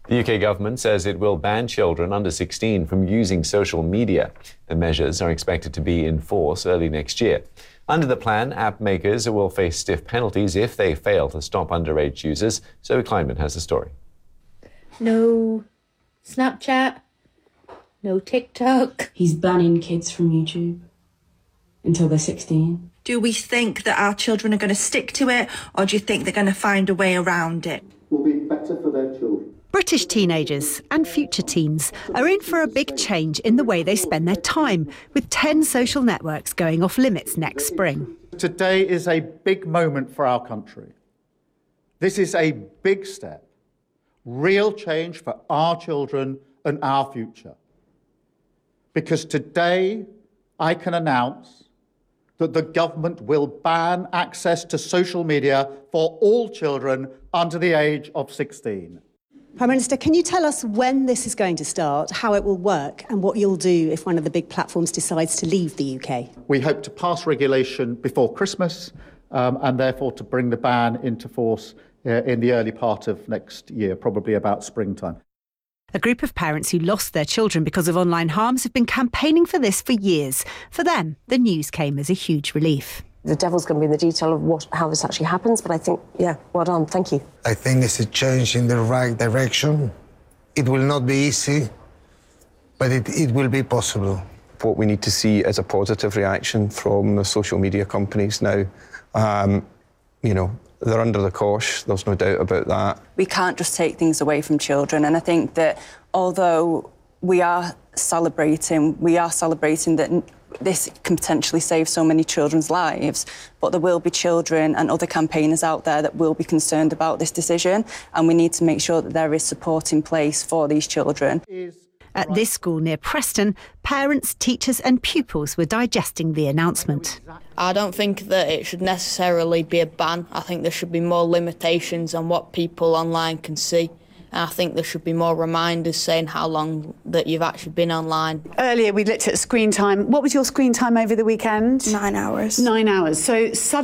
The UK government says it will ban children under 16 from using social media. The measures are expected to be in force early next year. Under the plan, app makers will face stiff penalties if they fail to stop underage users. Zoe Kleinman has the story. No Snapchat, no TikTok. He's banning kids from YouTube until they're 16. Do we think that our children are going to stick to it, or do you think they're going to find a way around it? Will be better for their children. British teenagers and future teens are in for a big change in the way they spend their time, with 10 social networks going off limits next spring. Today is a big moment for our country. This is a big step, real change for our children and our future. Because today I can announce that the government will ban access to social media for all children under the age of 16. Prime Minister, can you tell us when this is going to start, how it will work, and what you'll do if one of the big platforms decides to leave the UK? We hope to pass regulation before Christmas and therefore to bring the ban into force in the early part of next year, probably about springtime. A group of parents who lost their children because of online harms have been campaigning for this for years. For them, the news came as a huge relief. The devil's going to be in the detail of how this actually happens, but I think, yeah, well done, thank you. I think it's a change in the right direction. It will not be easy, but it will be possible. What we need to see is a positive reaction from the social media companies now. They're under the cosh, there's no doubt about that. We can't just take things away from children, and I think that although we are celebrating that this can potentially save so many children's lives, but there will be children and other campaigners out there that will be concerned about this decision, and we need to make sure that there is support in place for these children. At this school near Preston, parents, teachers and pupils were digesting the announcement. I don't think that it should necessarily be a ban. I think there should be more limitations on what people online can see. And I think there should be more reminders saying how long that you've actually been online. Earlier we looked at screen time. What was your screen time over the weekend? 9 hours. 9 hours. So suddenly